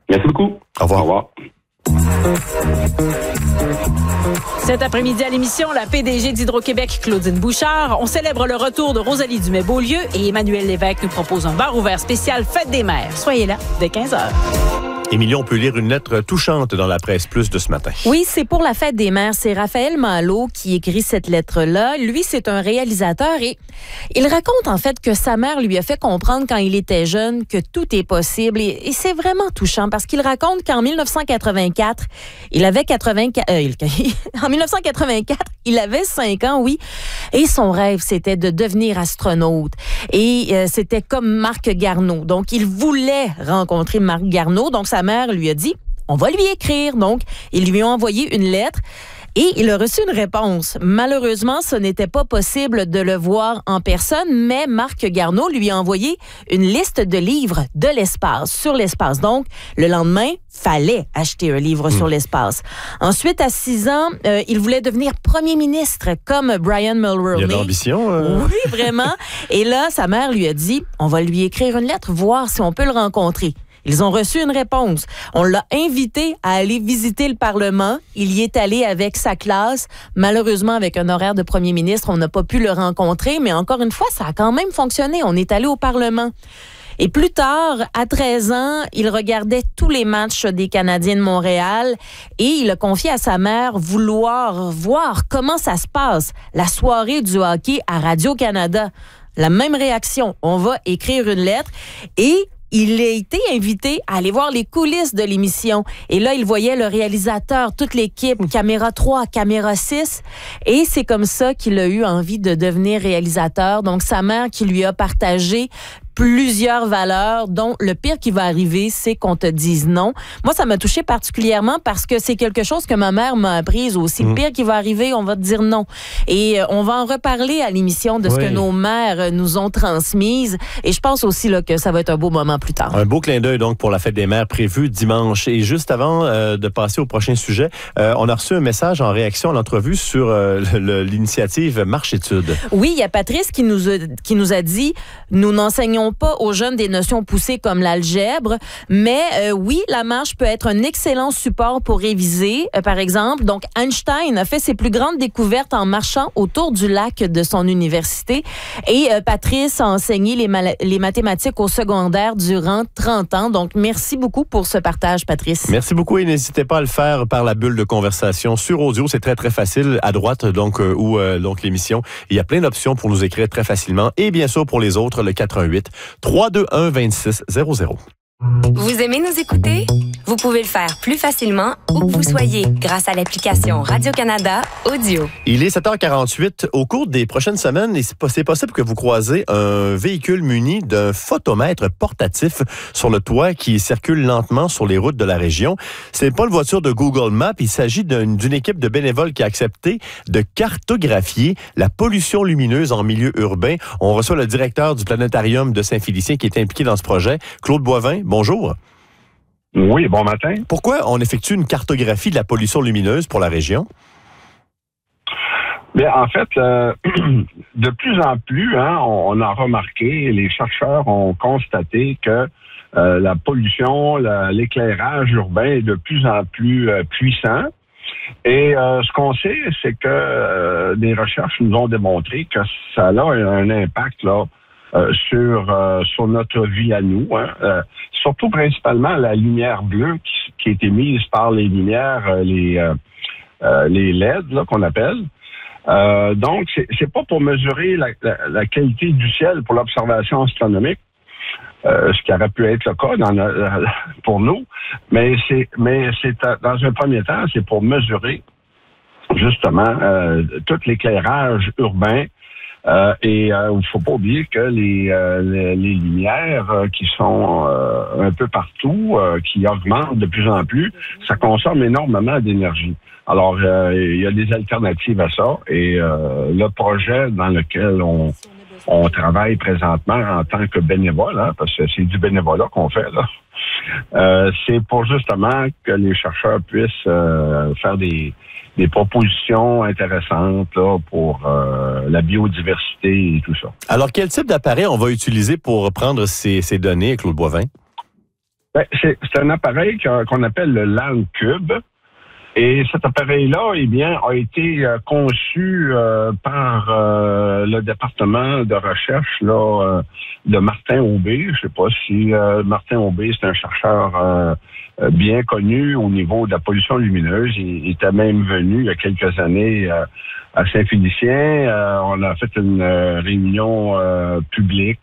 Merci beaucoup. Au revoir. Au revoir. Cet après-midi à l'émission, la PDG d'Hydro-Québec, Claudine Bouchard. On célèbre le retour de Rosalie Dumais-Beaulieu et Emmanuel Lévesque nous propose un bar ouvert spécial Fête des mères. Soyez là dès 15h. Émilie, on peut lire une lettre touchante dans la presse plus de ce matin. Oui, c'est pour la Fête des mères. C'est Raphaël Malo qui écrit cette lettre-là. Lui, c'est un réalisateur et il raconte en fait que sa mère lui a fait comprendre quand il était jeune que tout est possible. Et c'est vraiment touchant parce qu'il raconte qu'en 1984, il avait 5 ans, oui. Et son rêve, c'était de devenir astronaute. Et c'était comme Marc Garneau. Donc, il voulait rencontrer Marc Garneau. Donc, sa mère lui a dit, on va lui écrire. Donc, ils lui ont envoyé une lettre et il a reçu une réponse. Malheureusement, ce n'était pas possible de le voir en personne, mais Marc Garneau lui a envoyé une liste de livres de l'espace, sur l'espace. Donc, le lendemain, fallait acheter un livre sur l'espace. Ensuite, à 6 ans, il voulait devenir premier ministre comme Brian Mulroney. Il y a de l'ambition. Oui, vraiment. Et là, sa mère lui a dit, on va lui écrire une lettre, voir si on peut le rencontrer. Ils ont reçu une réponse. On l'a invité à aller visiter le Parlement. Il y est allé avec sa classe. Malheureusement, avec un horaire de premier ministre, on n'a pas pu le rencontrer. Mais encore une fois, ça a quand même fonctionné. On est allé au Parlement. Et plus tard, à 13 ans, il regardait tous les matchs des Canadiens de Montréal et il a confié à sa mère vouloir voir comment ça se passe, la soirée du hockey à Radio-Canada. La même réaction. On va écrire une lettre et il a été invité à aller voir les coulisses de l'émission. Et là, il voyait le réalisateur, toute l'équipe, caméra 3, caméra 6. Et c'est comme ça qu'il a eu envie de devenir réalisateur. Donc, sa mère qui lui a partagé plusieurs valeurs, dont le pire qui va arriver, c'est qu'on te dise non. Moi, ça m'a touchée particulièrement parce que c'est quelque chose que ma mère m'a apprise aussi. Le pire qui va arriver, on va te dire non. Et on va en reparler à l'émission de ce que nos mères nous ont transmises. Et je pense aussi là, que ça va être un beau moment plus tard. Un beau clin d'œil donc pour la Fête des mères prévue dimanche. Et juste avant de passer au prochain sujet, on a reçu un message en réaction à l'entrevue sur l'initiative Marche-études. Oui, il y a Patrice qui nous a dit « Nous n'enseignons pas aux jeunes des notions poussées comme l'algèbre, mais oui, la marche peut être un excellent support pour réviser. Par exemple, donc Einstein a fait ses plus grandes découvertes en marchant autour du lac de son université et Patrice a enseigné les mathématiques au secondaire durant 30 ans. Donc, merci beaucoup pour ce partage, Patrice. Merci beaucoup et n'hésitez pas à le faire par la bulle de conversation sur audio. C'est très, très facile à droite, donc l'émission. Il y a plein d'options pour nous écrire très facilement et bien sûr pour les autres, le 418-321-2600. Vous aimez nous écouter? Vous pouvez le faire plus facilement où que vous soyez grâce à l'application Radio-Canada Audio. Il est 7h48. Au cours des prochaines semaines, c'est possible que vous croisez un véhicule muni d'un photomètre portatif sur le toit qui circule lentement sur les routes de la région. Ce n'est pas une voiture de Google Maps. Il s'agit d'une équipe de bénévoles qui a accepté de cartographier la pollution lumineuse en milieu urbain. On reçoit le directeur du planétarium de Saint-Félicien qui est impliqué dans ce projet, Claude Boivin. Bonjour. Oui, bon matin. Pourquoi on effectue une cartographie de la pollution lumineuse pour la région? Bien, en fait, de plus en plus, on a remarqué, les chercheurs ont constaté que la pollution, l'éclairage urbain est de plus en plus puissant. Et ce qu'on sait, c'est que des recherches nous ont démontré que ça a un impact là sur notre vie à nous, surtout principalement la lumière bleue qui est émise par les lumières, les LED là, qu'on appelle. Donc, c'est pas pour mesurer la qualité du ciel pour l'observation astronomique, ce qui aurait pu être le cas pour nous, mais c'est dans un premier temps, c'est pour mesurer justement tout l'éclairage urbain. Et il ne faut pas oublier que les lumières qui sont un peu partout, qui augmentent de plus en plus, ça consomme énormément d'énergie. Alors, il y a des alternatives à ça. Et le projet dans lequel on travaille présentement en tant que bénévole, parce que c'est du bénévolat qu'on fait là, c'est pour justement que les chercheurs puissent faire des propositions intéressantes là, pour la biodiversité et tout ça. Alors, quel type d'appareil on va utiliser pour prendre ces données, Claude Boivin? Ben, c'est un appareil qu'on appelle le LandCube. Et cet appareil-là, eh bien, a été conçu par le département de recherche là, de Martin Aubé. Je sais pas si Martin Aubé, c'est un chercheur bien connu au niveau de la pollution lumineuse. Il était même venu il y a quelques années à Saint-Félicien. On a fait une réunion publique.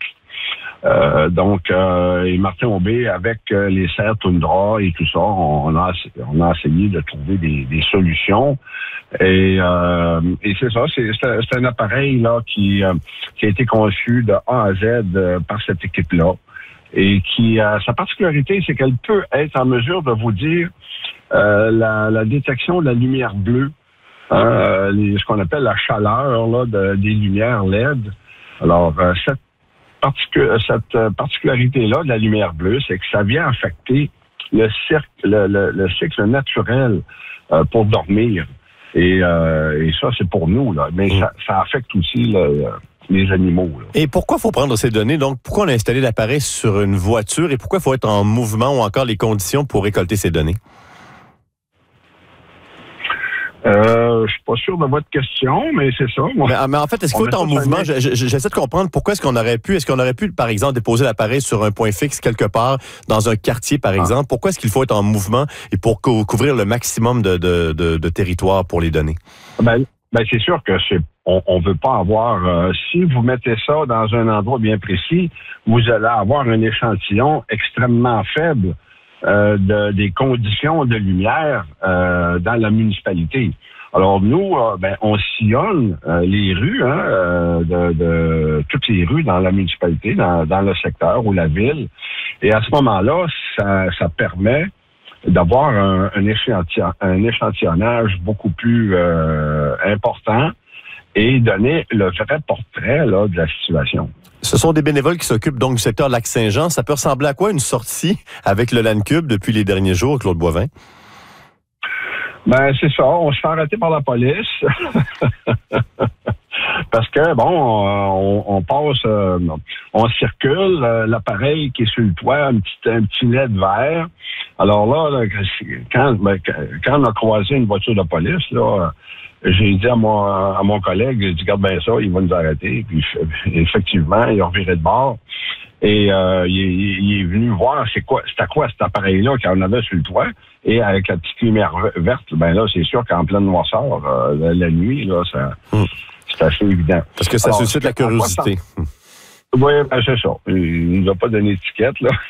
Et Martin Aubé, avec les serres toundra et tout ça, on a essayé de trouver des solutions. Et c'est ça, c'est un appareil là qui a été conçu de A à Z par cette équipe-là. Et sa particularité, c'est qu'elle peut être en mesure de vous dire la détection de la lumière bleue, ce qu'on appelle la chaleur là, des lumières LED. Alors, cette particularité-là de la lumière bleue, c'est que ça vient affecter le cycle naturel pour dormir. Et ça, c'est pour nous, là. Mais ça affecte aussi les animaux. Là. Et pourquoi il faut prendre ces données? Donc, pourquoi on a installé l'appareil sur une voiture et pourquoi il faut être en mouvement ou encore les conditions pour récolter ces données? Je suis pas sûr de votre question, mais c'est ça. Moi, mais en fait, est-ce qu'il faut être en mouvement? J'essaie de comprendre pourquoi est-ce qu'on aurait pu, par exemple, déposer l'appareil sur un point fixe quelque part dans un quartier, par exemple? Pourquoi est-ce qu'il faut être en mouvement et pour couvrir le maximum de territoire pour les données? Ben c'est sûr que on veut pas avoir... si vous mettez ça dans un endroit bien précis, vous allez avoir un échantillon extrêmement faible des conditions de lumière dans la municipalité. Alors nous, on sillonne les rues, de toutes les rues dans la municipalité, dans le secteur ou la ville. Et à ce moment-là, ça permet d'avoir un échantillonnage beaucoup plus important et donner le vrai portrait là, de la situation. Ce sont des bénévoles qui s'occupent donc du secteur Lac-Saint-Jean. Ça peut ressembler à quoi une sortie avec le LandCube depuis les derniers jours, Claude Boivin? Ben, c'est ça. On se fait arrêter par la police. Parce que, on passe, on circule, l'appareil qui est sur le toit, un petit LED vert. Alors là, quand on a croisé une voiture de police, là, j'ai dit à mon collègue, j'ai dit, regarde bien ça, il va nous arrêter. Puis, effectivement, il a reviré de bord. Et il est venu voir c'était quoi cet appareil-là qu'on avait sur le toit. Et avec la petite lumière verte, ben là, c'est sûr qu'en pleine noirceur, la nuit, là, c'est assez évident. Parce que ça suscite la curiosité. Oui, ben c'est ça. Il nous a pas donné d'étiquette, là.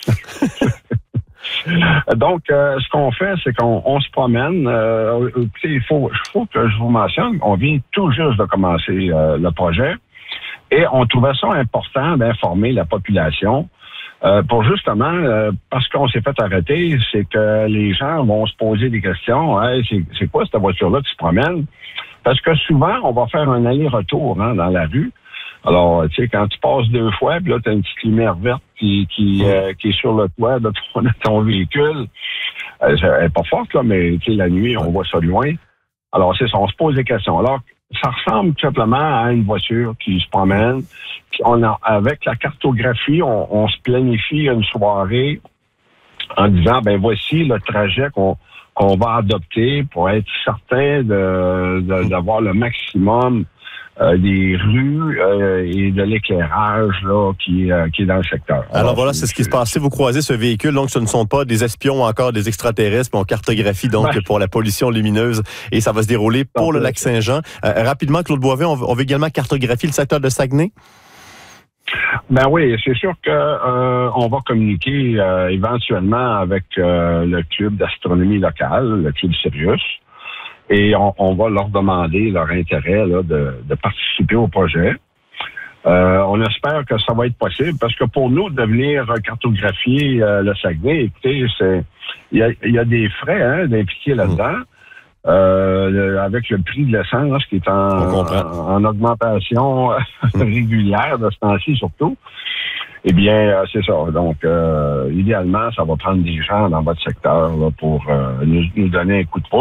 Donc, ce qu'on fait, c'est qu'on se promène. Il faut que je vous mentionne, on vient tout juste de commencer le projet. Et on trouvait ça important d'informer la population pour justement, parce qu'on s'est fait arrêter, c'est que les gens vont se poser des questions. Hey, c'est quoi cette voiture-là qui se promène? Parce que souvent, on va faire un aller-retour dans la rue. Alors, tu sais, quand tu passes 2 fois, puis là, tu as une petite lumière verte qui est sur le toit de ton véhicule. Elle n'est pas forte, là, mais tu sais, la nuit, on voit ça de loin. Alors, c'est ça, on se pose des questions. Alors, ça ressemble tout simplement à une voiture qui se promène. Puis avec la cartographie, on se planifie une soirée en disant, voici le trajet qu'on va adopter pour être certain d'avoir le maximum des rues et de l'éclairage là qui est dans le secteur. Alors voilà, c'est ce qui se passe. Si vous croisez ce véhicule, donc ce ne sont pas des espions ou encore des extraterrestres, mais on cartographie donc pour la pollution lumineuse et ça va se dérouler pour le Lac-Saint-Jean. Rapidement, Claude Boivin, on veut également cartographier le secteur de Saguenay? Ben oui, c'est sûr que on va communiquer éventuellement avec le club d'astronomie locale, le club Sirius. Et on va leur demander leur intérêt là, de participer au projet. On espère que ça va être possible parce que pour nous, de venir cartographier le Saguenay, écoutez, il y a des frais d'impliquer là-dedans. Avec le prix de l'essence qui est en augmentation régulière de ce temps-ci surtout. Eh bien, c'est ça. Donc, idéalement, ça va prendre des gens dans votre secteur là, pour nous donner un coup de pouce.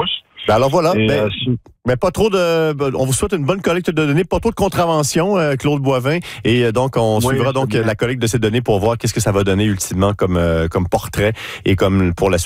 Ben alors voilà. Et, Mais pas trop on vous souhaite une bonne collecte de données, pas trop de contraventions, Claude Boivin. Et donc, on suivra donc la collecte de ces données pour voir qu'est-ce que ça va donner ultimement comme portrait et comme pour la suite.